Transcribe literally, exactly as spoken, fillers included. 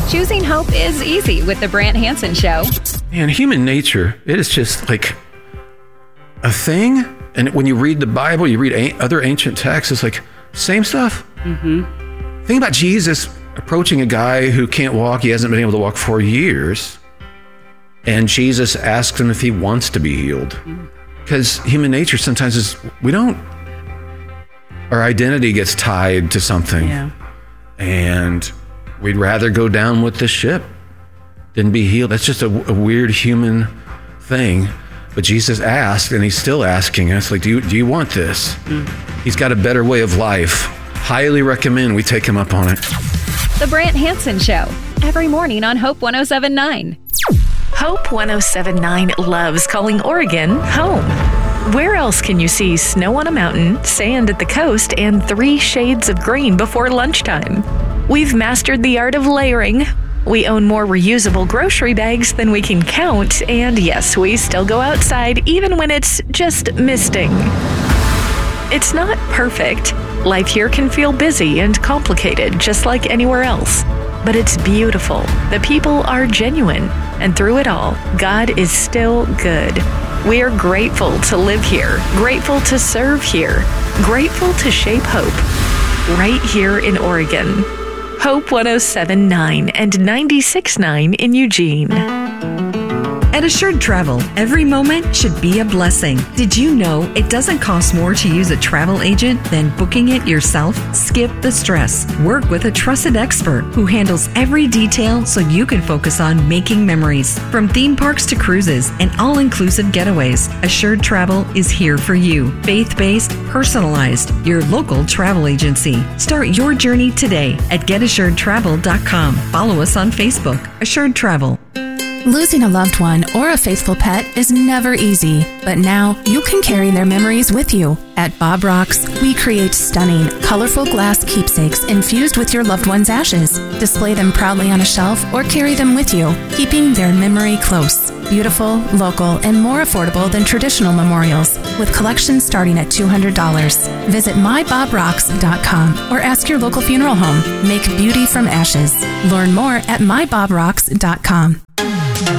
Choosing hope is easy with the Brant Hansen Show. Man, human nature, it is just like a thing. And when you read the Bible, you read a- other ancient texts, it's like, same stuff. Mm-hmm. Think about Jesus approaching a guy who can't walk. He hasn't been able to walk for years. And Jesus asks him if he wants to be healed. Because human nature sometimes is, we don't, our identity gets tied to something. Yeah. And we'd rather go down with the ship than be healed. That's just a, a weird human thing. But Jesus asked, and he's still asking us, like, do you, do you want this? Mm. He's got a better way of life. Highly recommend we take him up on it. The Brant Hansen Show, every morning on Hope one oh seven nine. Hope one oh seven nine loves calling Oregon home. Where else can you see snow on a mountain, sand at the coast, and three shades of green before lunchtime? We've mastered the art of layering. We own more reusable grocery bags than we can count, and yes, we still go outside even when it's just misting. It's not perfect. Life here can feel busy and complicated, just like anywhere else. But it's beautiful. The people are genuine. And through it all, God is still good. We are grateful to live here, grateful to serve here, grateful to shape hope. Right here in Oregon. Hope one oh seven nine and ninety-six point nine in Eugene. At Assured Travel, every moment should be a blessing. Did you know it doesn't cost more to use a travel agent than booking it yourself? Skip the stress. Work with a trusted expert who handles every detail so you can focus on making memories. From theme parks to cruises and all-inclusive getaways, Assured Travel is here for you. Faith-based, personalized, your local travel agency. Start your journey today at get assured travel dot com. Follow us on Facebook. Assured Travel. Losing a loved one or a faithful pet is never easy, but now you can carry their memories with you. At Bob Rocks, we create stunning, colorful glass keepsakes infused with your loved one's ashes. Display them proudly on a shelf or carry them with you, keeping their memory close. Beautiful, local, and more affordable than traditional memorials, with collections starting at two hundred dollars. Visit my bob rocks dot com or ask your local funeral home. Make beauty from ashes. Learn more at my bob rocks dot com.